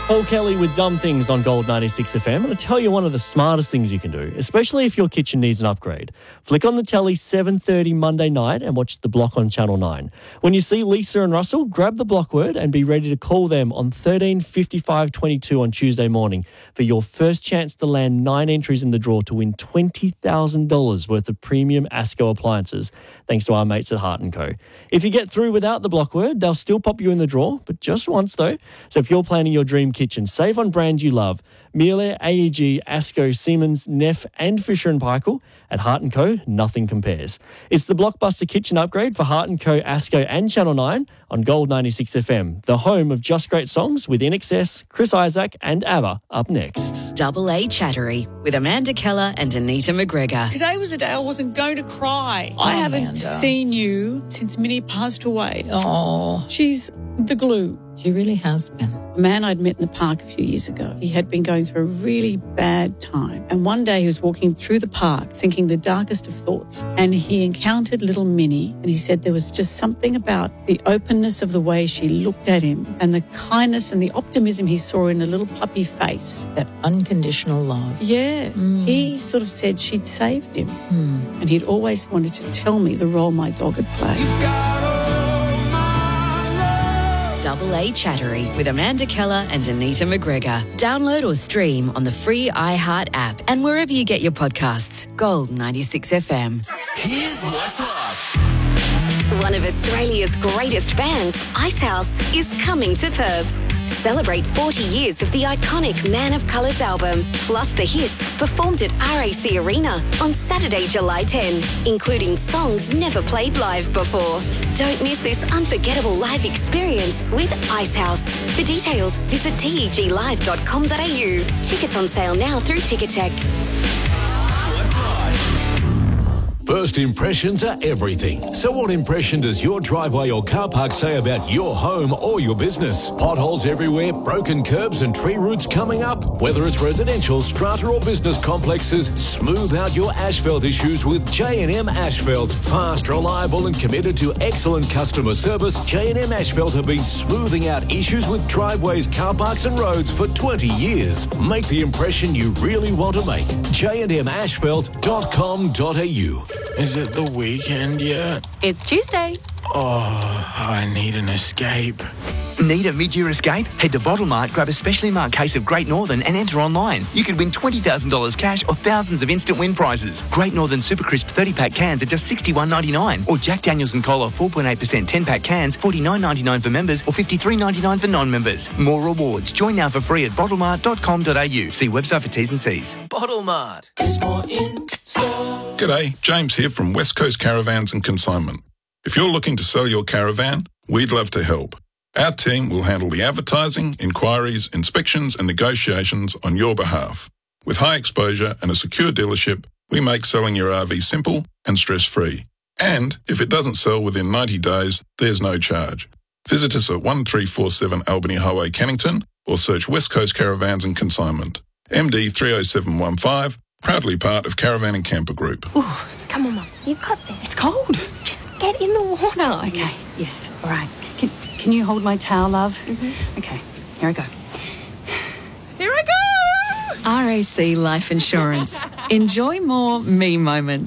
Paul Kelly with Dumb Things on Gold 96 FM. I'm going to tell you one of the smartest things you can do, especially if your kitchen needs an upgrade. Flick on the telly 7:30 Monday night and watch The Block on Channel 9. When you see Lisa and Russell, grab the block word and be ready to call them on 13:55:22 on Tuesday morning for your first chance to land 9 entries in the draw to win $20,000 worth of premium ASCO appliances, thanks to our mates at Heart & Co. If you get through without the block word, they'll still pop you in the draw, but just once though. So if you're planning your dream kitchen, save on brands you love. Miele, AEG, ASCO, Siemens, Neff and Fisher & Paykel. At Heart & Co, nothing compares. It's the blockbuster kitchen upgrade for Heart & Co, ASCO and Channel 9 on Gold 96 FM, the home of just great songs with INXS, Chris Isaak and ABBA up next. Double A Chattery with Amanda Keller and Anita McGregor. Today was a day I wasn't going to cry. I haven't seen you since Minnie passed away. Oh. She's the glue. She really has been. A man I'd met in the park a few years ago. He had been going through a really bad time. And one day he was walking through the park thinking the darkest of thoughts. And he encountered little Minnie. And he said there was just something about the openness of the way she looked at him and the kindness and the optimism he saw in a little puppy face. That unconditional love. Yeah. He sort of said she'd saved him. And he'd always wanted to tell me the role my dog had played. Double A Chattery with Amanda Keller and Anita McGregor. Download or stream on the free iHeart app and wherever you get your podcasts. Gold 96 FM. Here's what's up. One of Australia's greatest bands, Icehouse, is coming to Perth. Celebrate 40 years of the iconic Man of Colours album, plus the hits performed at RAC Arena on Saturday, July 10, including songs never played live before. Don't miss this unforgettable live experience with Icehouse. For details, visit teglive.com.au. Tickets on sale now through Ticketek. First impressions are everything. So what impression does your driveway or car park say about your home or your business? Potholes everywhere, broken curbs and tree roots coming up. Whether it's residential, strata or business complexes, smooth out your asphalt issues with J&M Asphalt. Fast, reliable and committed to excellent customer service, J&M Asphalt have been smoothing out issues with driveways, car parks and roads for 20 years. Make the impression you really want to make. jndmasphalt.com.au. Is it the weekend yet? It's Tuesday. Oh, I need an escape. Need a mid-year escape? Head to Bottlemart, grab a specially marked case of Great Northern and enter online. You could win $20,000 cash or thousands of instant win prizes. Great Northern Super Crisp 30-pack cans are just $61.99. Or Jack Daniel's and Cola 4.8% 10-pack cans, $49.99 for members or $53.99 for non-members. More rewards. Join now for free at bottlemart.com.au. See website for T's and C's. Bottlemart. There's more in store. G'day, James here from West Coast Caravans and Consignment. If you're looking to sell your caravan, we'd love to help. Our team will handle the advertising, inquiries, inspections and negotiations on your behalf. With high exposure and a secure dealership, we make selling your RV simple and stress-free. And if it doesn't sell within 90 days, there's no charge. Visit us at 1347 Albany Highway, Cannington, or search West Coast Caravans and Consignment. MD 30715, proudly part of Caravan and Camper Group. Ooh, come on, Mum. You've got this. It's cold. Just get in the water. Okay, yes, all right. Can you hold my towel, love? Okay, here I go. Here I go! RAC Life Insurance. Enjoy more me moments.